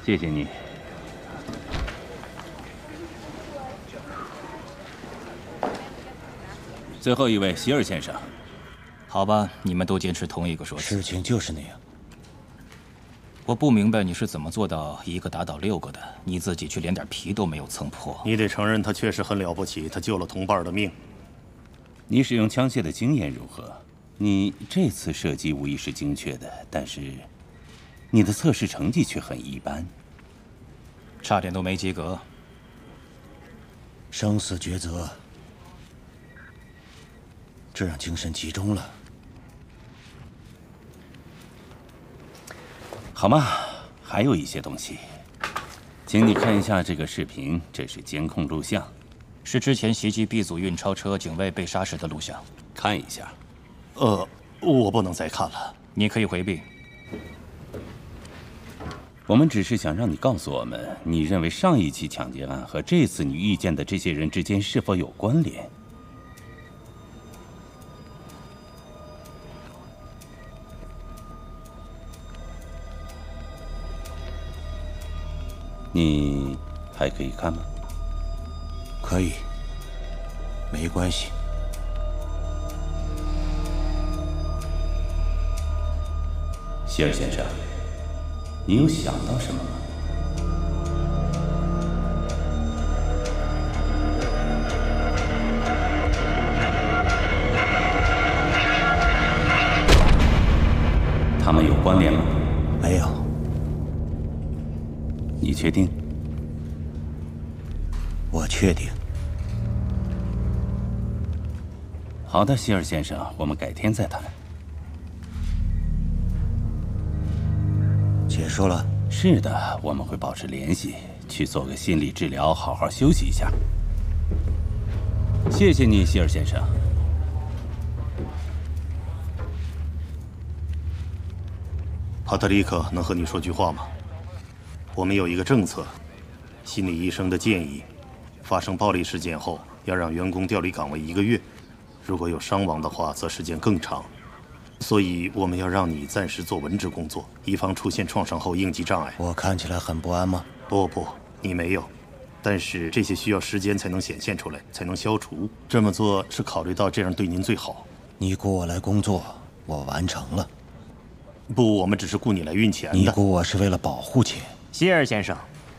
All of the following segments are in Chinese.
谢谢你。最后一位，希尔先生。 好吧，你们都坚持同一个说辞。 事情就是那样。 我不明白你是怎么做到一个打倒6个的，你自己却连点皮都没有蹭破。 你得承认他确实很了不起，他救了同伴的命。 你使用枪械的经验如何？你这次射击无疑是精确的，但是你的测试成绩却很一般， 差点都没及格。 生死抉择，这让精神集中了。 好吗？还有一些东西，请你看一下这个视频，这是监控录像， 是之前袭击 B 组运钞车警卫被杀时的录像。 看一下。 我不能再看了。 你可以回避。 我们只是想让你告诉我们，你认为上一起抢劫案和这次你遇见的这些人之间是否有关联？你还可以看吗？ 可以，没关系。 希尔先生，你有想到什么吗？他们有关联吗？ 没有。 你确定？ 我确定。 好的，希尔先生，我们改天再谈。 结束了？ 是的，我们会保持联系，去做个心理治疗，好好休息一下。谢谢你，希尔先生。 帕特里克能和你说句话吗？我们有一个政策，心理医生的建议，发生暴力事件后要让员工调离岗位1个月，如果有伤亡的话，则时间更长。所以我们要让你暂时做文职工作，以防出现创伤后应激障碍。 我看起来很不安吗？ 不，你没有。但是这些需要时间才能显现出来，才能消除。这么做是考虑到这样对您最好。 你雇我来工作，我完成了。 不，我们只是雇你来运钱的。 你雇我是为了保护钱。 希尔先生，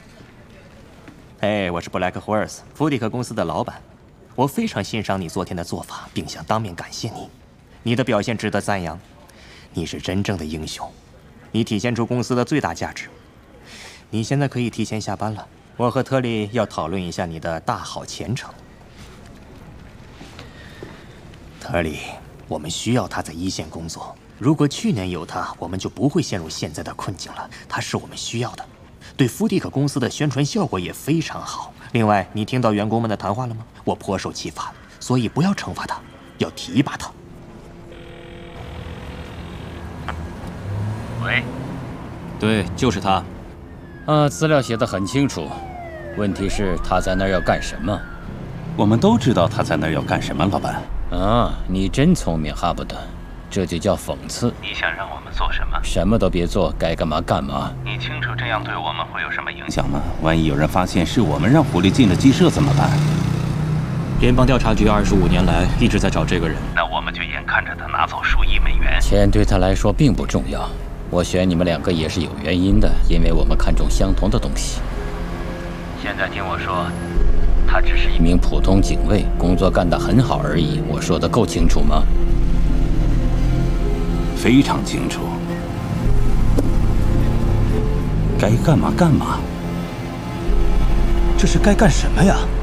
我是布莱克霍尔斯，福迪克公司的老板。我非常欣赏你昨天的做法，并想当面感谢你。你的表现值得赞扬，你是真正的英雄，你体现出公司的最大价值。你现在可以提前下班了，我和特里要讨论一下你的大好前程。特里，我们需要他在一线工作。如果去年有他，我们就不会陷入现在的困境了。他是我们需要的，对福迪克公司的宣传效果也非常好。另外，你听到员工们的谈话了吗？我颇受启发，所以不要惩罚他，要提拔他。 喂， 对，就是他。 资料写得很清楚，问题是他在那儿要干什么？ 我们都知道他在那儿要干什么，老板。 你真聪明，哈布德，这就叫讽刺。 你想让我们做什么？ 什么都别做，该干嘛干嘛。 你清楚这样对我们会有什么影响吗？万一有人发现是我们让狐狸进了鸡舍怎么办？ 联邦调查局25年来一直在找这个人。 那我们就眼看着他拿走数亿美元。 钱对他来说并不重要。我选你们2个也是有原因的，因为我们看重相同的东西。 现在听我说，他只是一名普通警卫，工作干得很好而已。我说的够清楚吗？ 非常清楚。该干嘛干嘛。 这是该干什么呀？